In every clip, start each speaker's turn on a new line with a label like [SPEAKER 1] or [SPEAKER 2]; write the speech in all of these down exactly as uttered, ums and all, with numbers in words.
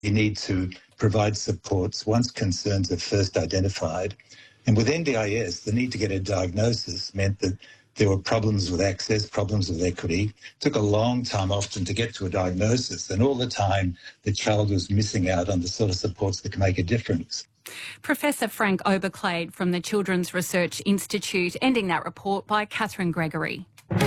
[SPEAKER 1] You need to provide supports once concerns are first identified. And with N D I S, the need to get a diagnosis meant that there were problems with access, problems with equity. It took a long time often to get to a diagnosis, and all the time the child was missing out on the sort of supports that can make a difference.
[SPEAKER 2] Professor Frank Oberclade from the Children's Research Institute, ending that report by Catherine Gregory.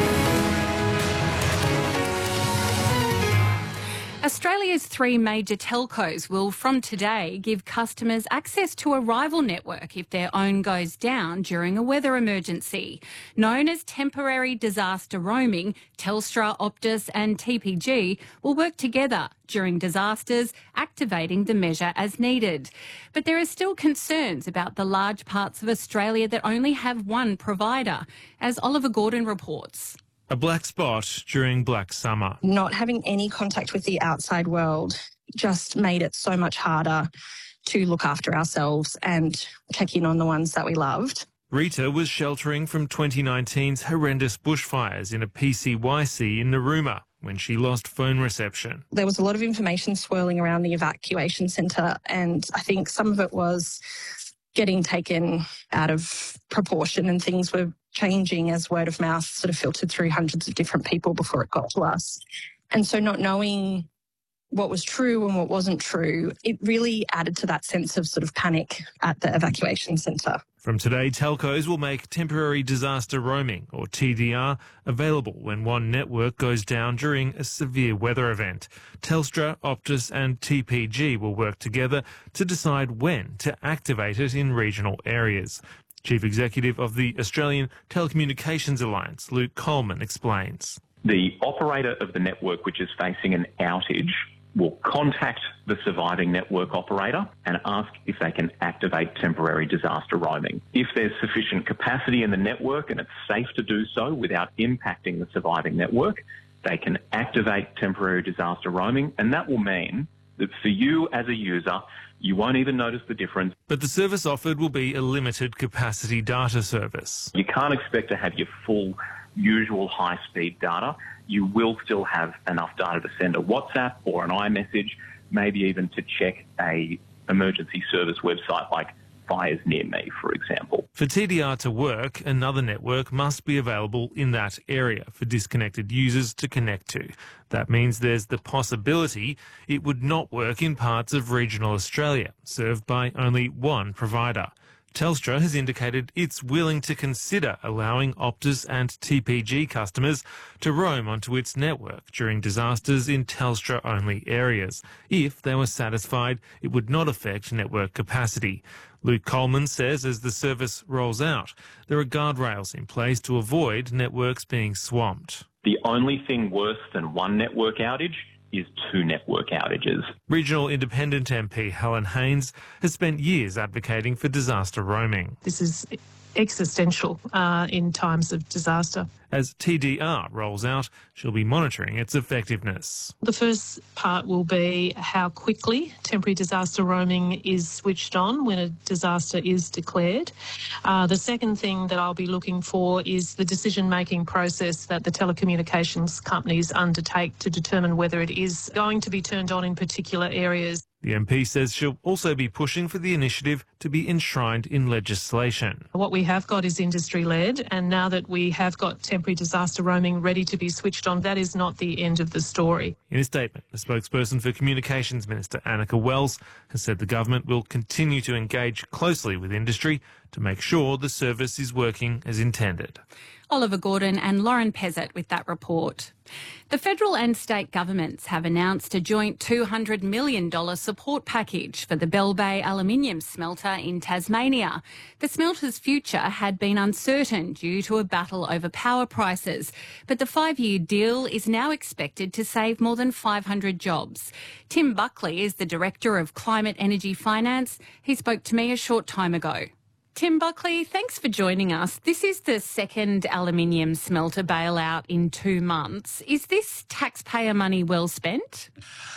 [SPEAKER 2] Australia's three major telcos will from today give customers access to a rival network if their own goes down during a weather emergency. Known as temporary disaster roaming, Telstra, Optus and T P G will work together during disasters, activating the measure as needed. But there are still concerns about the large parts of Australia that only have one provider, as Oliver Gordon reports.
[SPEAKER 3] A black spot during Black Summer.
[SPEAKER 4] Not having any contact with the outside world just made it so much harder to look after ourselves and check in on the ones that we loved.
[SPEAKER 3] Rita was sheltering from twenty nineteen's horrendous bushfires in a P C Y C in Narooma when she lost phone reception.
[SPEAKER 4] There was a lot of information swirling around the evacuation centre, and I think some of it was getting taken out of proportion, and things were changing as word of mouth sort of filtered through hundreds of different people before it got to us. And so not knowing what was true and what wasn't true, it really added to that sense of sort of panic at the evacuation centre.
[SPEAKER 3] From today, telcos will make temporary disaster roaming, or T D R, available when one network goes down during a severe weather event. Telstra, Optus and T P G will work together to decide when to activate it in regional areas. Chief Executive of the Australian Telecommunications Alliance, Luke Coleman, explains.
[SPEAKER 5] The operator of the network which is facing an outage will contact the surviving network operator and ask if they can activate temporary disaster roaming. If there's sufficient capacity in the network and it's safe to do so without impacting the surviving network, they can activate temporary disaster roaming, and that will mean that for you as a user, you won't even notice the difference.
[SPEAKER 3] But the service offered will be a limited capacity data service.
[SPEAKER 5] You can't expect to have your full usual high-speed data. You will still have enough data to send a WhatsApp or an iMessage, maybe even to check a emergency service website like Fires Near Me, for example.
[SPEAKER 3] For T D R to work, another network must be available in that area for disconnected users to connect to. That means there's the possibility it would not work in parts of regional Australia, served by only one provider. Telstra has indicated it's willing to consider allowing Optus and T P G customers to roam onto its network during disasters in Telstra-only areas, if they were satisfied it would not affect network capacity. Luke Coleman says as the service rolls out, there are guardrails in place to avoid networks being swamped.
[SPEAKER 5] The only thing worse than one network outage is two network outages.
[SPEAKER 3] Regional Independent M P Helen Haines has spent years advocating for disaster roaming.
[SPEAKER 6] This is existential uh, in times of disaster.
[SPEAKER 3] As T D R rolls out, she'll be monitoring its effectiveness.
[SPEAKER 6] The first part will be how quickly temporary disaster roaming is switched on when a disaster is declared. Uh, the second thing that I'll be looking for is the decision-making process that the telecommunications companies undertake to determine whether it is going to be turned on in particular areas.
[SPEAKER 3] The M P says she'll also be pushing for the initiative to be enshrined in legislation.
[SPEAKER 6] What we have got is industry-led, and now that we have got temporary disaster roaming ready to be switched on, that is not the end of the story.
[SPEAKER 3] In a statement, the spokesperson for Communications Minister Annika Wells has said the government will continue to engage closely with industry to make sure the service is working as intended.
[SPEAKER 2] Oliver Gordon and Lauren Pezzett with that report. The federal and state governments have announced a joint two hundred million dollars support package for the Bell Bay aluminium smelter in Tasmania. The smelter's future had been uncertain due to a battle over power prices, but the five-year deal is now expected to save more than five hundred jobs. Tim Buckley is the Director of Climate Energy Finance. He spoke to me a short time ago. Tim Buckley, thanks for joining us. This is the second aluminium smelter bailout in two months. Is this taxpayer money well spent?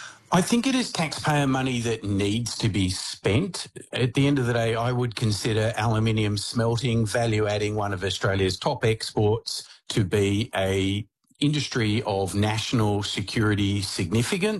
[SPEAKER 7] I think it is taxpayer money that needs to be spent. At the end of the day, I would consider aluminium smelting, value-adding, one of Australia's top exports, to be a industry of national security significance.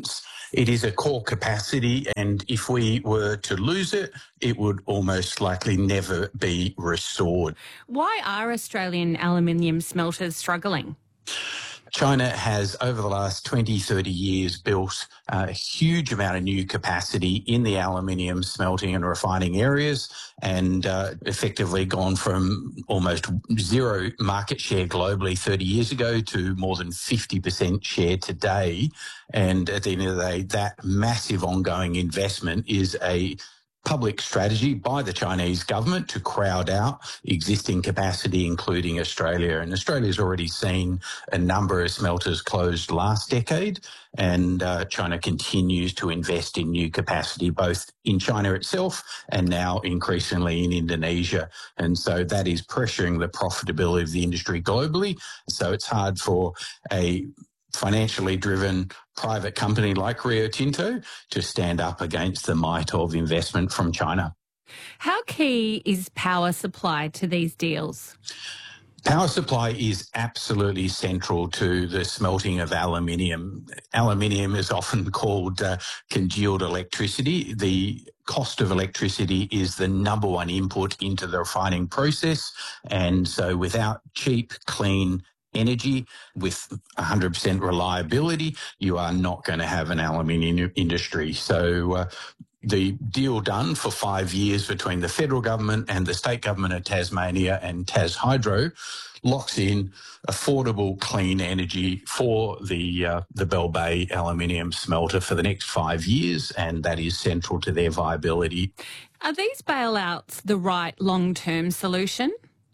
[SPEAKER 7] It is a core capacity, and if we were to lose it, it would almost likely never be restored.
[SPEAKER 2] Why are Australian aluminium smelters struggling?
[SPEAKER 7] China has, over the last twenty, thirty years, built a huge amount of new capacity in the aluminium smelting and refining areas, and uh, effectively gone from almost zero market share globally thirty years ago to more than fifty percent share today. And at the end of the day, that massive ongoing investment is a public strategy by the Chinese government to crowd out existing capacity, including Australia. And Australia's already seen a number of smelters closed last decade, and uh, China continues to invest in new capacity, both in China itself and now increasingly in Indonesia. And so that is pressuring the profitability of the industry globally. So it's hard for a financially driven private company like Rio Tinto to stand up against the might of investment from China.
[SPEAKER 2] How key is power supply to these deals?
[SPEAKER 7] Power supply is absolutely central to the smelting of aluminium. Aluminium is often called uh, congealed electricity. The cost of electricity is the number one input into the refining process. And so without cheap, clean energy with one hundred percent reliability, you are not going to have an aluminium industry. So uh, the deal done for five years between the federal government and the state government of Tasmania and Tas Hydro locks in affordable, clean energy for the uh, the Bell Bay aluminium smelter for the next five years, and that is central to their viability.
[SPEAKER 2] Are these bailouts the right long-term solution?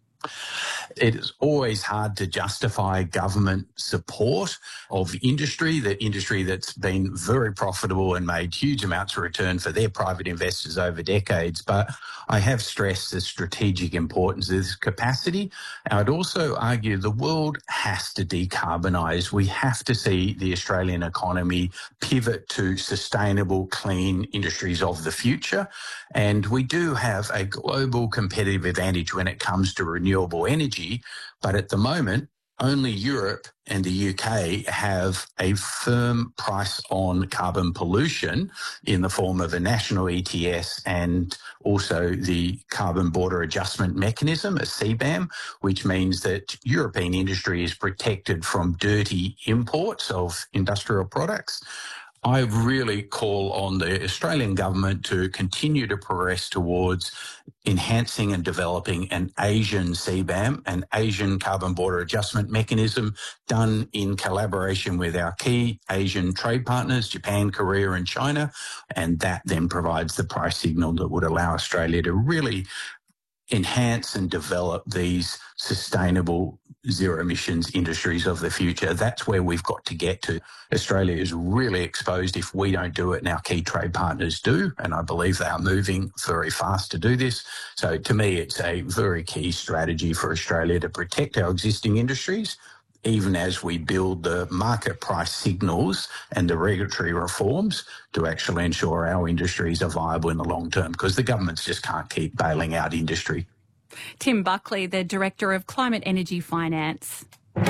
[SPEAKER 7] It is always hard to justify government support of industry, that industry that's been very profitable and made huge amounts of return for their private investors over decades. But I have stressed the strategic importance of this capacity. And I'd also argue the world has to decarbonise. We have to see the Australian economy pivot to sustainable, clean industries of the future. And we do have a global competitive advantage when it comes to renewable energy. But at the moment, only Europe and the U K have a firm price on carbon pollution in the form of a national E T S and also the Carbon Border Adjustment Mechanism, a C BAM, which means that European industry is protected from dirty imports of industrial products. I really call on the Australian government to continue to progress towards enhancing and developing an Asian C BAM, an Asian Carbon Border Adjustment Mechanism, done in collaboration with our key Asian trade partners, Japan, Korea and China. And that then provides the price signal that would allow Australia to really enhance and develop these sustainable zero emissions industries of the future. That's where we've got to get to. Australia is really exposed if we don't do it, and our key trade partners do, and I believe they are moving very fast to do this. So to me, it's a very key strategy for Australia to protect our existing industries, even as we build the market price signals and the regulatory reforms to actually ensure our industries are viable in the long term, because the governments just can't keep bailing out industry.
[SPEAKER 2] Tim Buckley, the Director of Climate Energy Finance.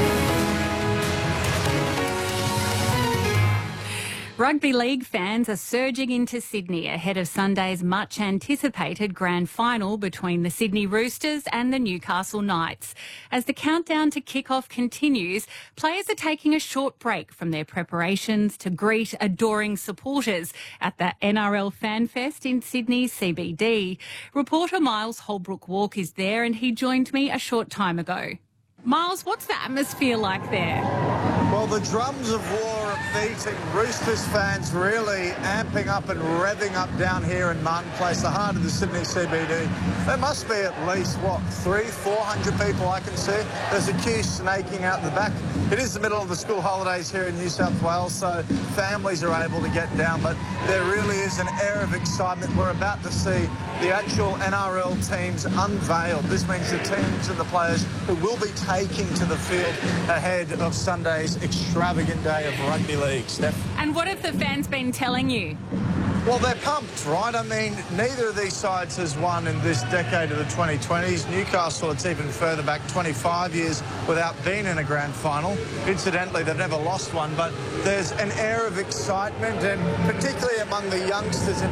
[SPEAKER 2] Rugby league fans are surging into Sydney ahead of Sunday's much-anticipated grand final between the Sydney Roosters and the Newcastle Knights. As the countdown to kick-off continues, players are taking a short break from their preparations to greet adoring supporters at the N R L Fan Fest in Sydney's C B D. Reporter Miles Holbrook-Walk is there, and he joined me a short time ago. Miles, what's the atmosphere like there?
[SPEAKER 8] Well, the drums of war are beating. Roosters fans really amping up and revving up down here in Martin Place, the heart of the Sydney C B D. There must be at least, what, three, four hundred people I can see. There's a queue snaking out the back. It is the middle of the school holidays here in New South Wales, so families are able to get down, but there really is an air of excitement. We're about to see the actual N R L teams unveiled. This means the teams and the players who will be taking to the field ahead of Sunday's extravagant day of rugby league. Steph?
[SPEAKER 2] And what have the fans been telling you?
[SPEAKER 8] Well, they're pumped, right? I mean, neither of these sides has won in this decade of the twenty twenties. Newcastle, it's even further back, twenty-five years without being in a grand final. Incidentally, they've never lost one, but there's an air of excitement, and particularly among the youngsters in